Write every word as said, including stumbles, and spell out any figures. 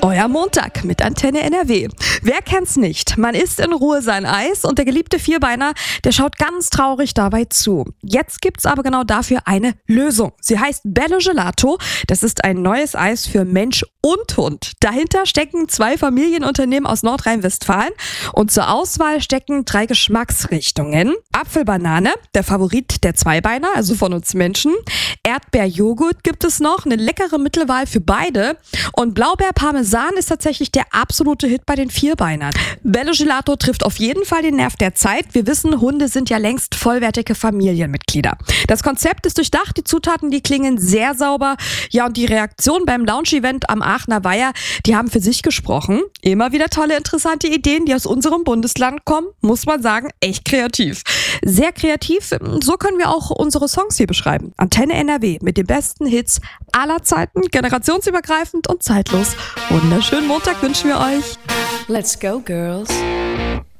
Euer Montag mit Antenne N R W. Wer kennt's nicht? Man isst in Ruhe sein Eis und der geliebte Vierbeiner, der schaut ganz traurig dabei zu. Jetzt gibt's aber genau dafür eine Lösung. Sie heißt Bello Gelato. Das ist ein neues Eis für Mensch und Hund. Dahinter stecken zwei Familienunternehmen aus Nordrhein-Westfalen und zur Auswahl stecken drei Geschmacksrichtungen. Apfelbanane, der Favorit der Zweibeiner, also von uns Menschen. Erdbeerjoghurt gibt es noch, eine leckere Mittelwahl für beide. Und Blaubeer-Parmesan ist tatsächlich der absolute Hit bei den Vierbeinern. Bello Gelato trifft auf jeden Fall den Nerv der Zeit. Wir wissen, Hunde sind ja längst vollwertige Familienmitglieder. Das Konzept ist durchdacht, die Zutaten, die klingen sehr sauber. Ja, und die Reaktion beim Launch-Event am Aachener Weiher, die haben für sich gesprochen. Immer wieder tolle, interessante Ideen, die aus unserem Bundesland kommen, muss man sagen, echt kreativ. Sehr kreativ, so können wir auch unsere Songs hier beschreiben. Antenne N R W mit den besten Hits aller Zeiten, generationsübergreifend und zeitlos. Wunderschönen Montag wünschen wir euch. Let's go, girls.